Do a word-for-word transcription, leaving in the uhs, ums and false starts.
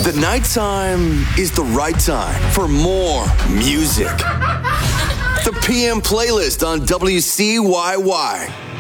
The nighttime is the right time for more music. The P M playlist on W C Y Y.